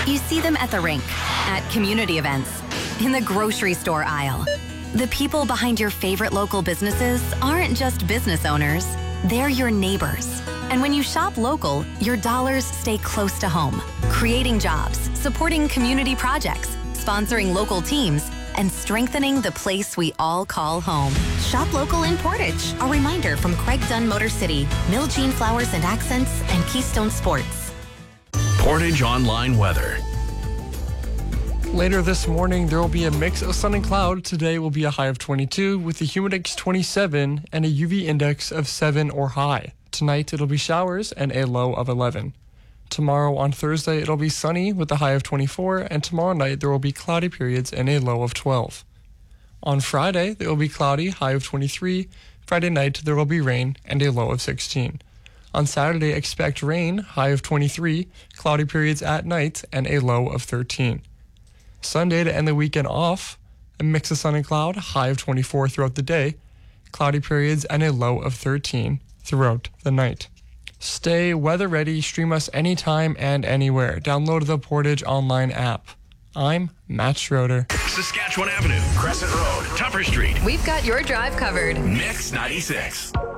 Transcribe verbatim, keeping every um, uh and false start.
You see them at the rink, at community events, in the grocery store aisle. The people behind your favorite local businesses aren't just business owners, they're your neighbors. And when you shop local, your dollars stay close to home, creating jobs, supporting community projects, sponsoring local teams, and strengthening the place we all call home. Shop local in Portage. A reminder from Craig Dunn Motor City, Mill Jean Flowers and Accents, and Keystone Sports. Portage Online Weather. Later this morning, there will be a mix of sun and cloud. Today will be a high of twenty-two with a humidex twenty-seven and a U V index of seven or high. Tonight, it'll be showers and a low of eleven. Tomorrow on Thursday, it'll be sunny with a high of twenty-four, and tomorrow night there will be cloudy periods and a low of twelve. On Friday, there will be cloudy, high of twenty-three. Friday night, there will be rain and a low of sixteen. On Saturday, expect rain, high of twenty-three, cloudy periods at night, and a low of thirteen. Sunday to end the weekend off, a mix of sun and cloud, high of twenty-four throughout the day, cloudy periods, and a low of thirteen throughout the night. Stay weather ready, stream us anytime and anywhere. Download the Portage Online app. I'm Matt Schroeder. Saskatchewan Avenue, Crescent Road, Tupper Street. We've got your drive covered. Mix ninety-six.